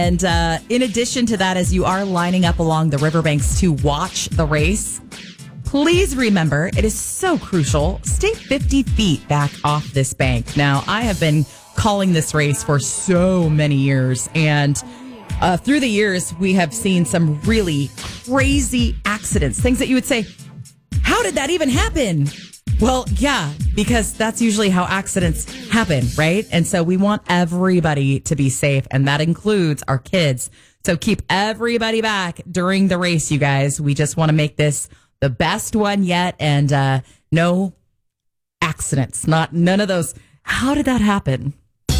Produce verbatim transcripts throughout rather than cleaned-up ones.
And uh, in addition to that, as you are lining up along the riverbanks to watch the race, please remember, it is so crucial, stay fifty feet back off this bank. Now, I have been calling this race for so many years, and uh, through the years, we have seen some really crazy accidents, things that you would say, how did that even happen? Well, yeah, because that's usually how accidents happen, right? And so we want everybody to be safe, and that includes our kids. So keep everybody back during the race, you guys. We just want to make this the best one yet, and uh, no accidents, not none of those. How did that happen?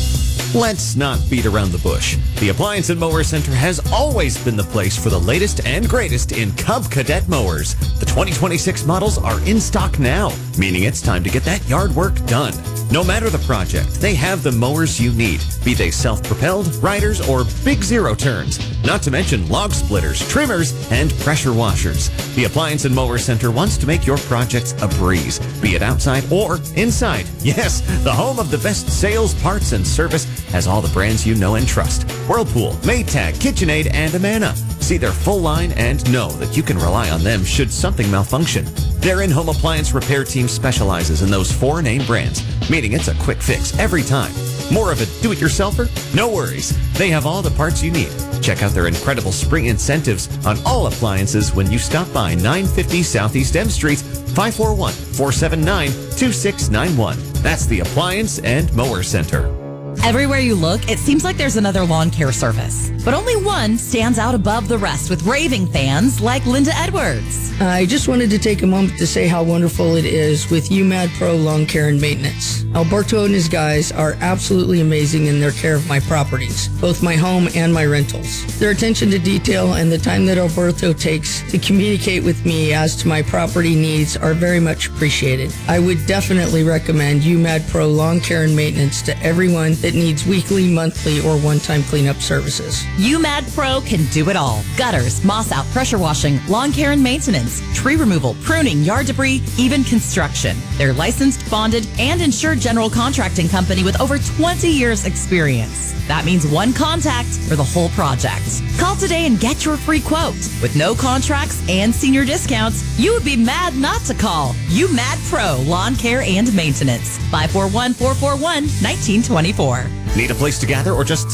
Let's not beat around the bush. The Appliance and Mower Center has always been the place for the latest and greatest in Cub Cadet mowers. The twenty twenty-six models are in stock now, meaning it's time to get that yard work done. No matter the project, they have the mowers you need, be they self-propelled, riders, or big zero turns. Not to mention log splitters, trimmers, and pressure washers. The Appliance and Mower Center wants to make your projects a breeze, be it outside or inside. Yes, the home of the best sales, parts, and service has all the brands you know and trust. Whirlpool, Maytag, KitchenAid, and Amana. See their full line and know that you can rely on them should something malfunction. Their in-home appliance repair team specializes in those four name brands, meaning it's a quick fix every time. More of a do-it-yourselfer? No worries. They have all the parts you need. Check out their incredible spring incentives on all appliances when you stop by nine fifty Southeast M Street, five four one, four seven nine, two six nine one. That's the Appliance and Mower Center. Everywhere you look, it seems like there's another lawn care service. But only one stands out above the rest with raving fans like Linda Edwards. I just wanted to take a moment to say how wonderful it is with U M A D Pro Lawn Care and Maintenance. Alberto and his guys are absolutely amazing in their care of my properties, both my home and my rentals. Their attention to detail and the time that Alberto takes to communicate with me as to my property needs are very much appreciated. I would definitely recommend U M A D Pro Lawn Care and Maintenance to everyone that needs weekly, monthly, or one-time cleanup services. U M A D Pro can do it all. Gutters, moss out, pressure washing, lawn care and maintenance, tree removal, pruning, yard debris, even construction. They're licensed, bonded, and insured general contracting company with over twenty years experience. That means one contact for the whole project. Call today and get your free quote. With no contracts and senior discounts, you would be mad not to call U M A D Pro Lawn Care and Maintenance. five four one, four four one, one nine two four. Need a place to gather or just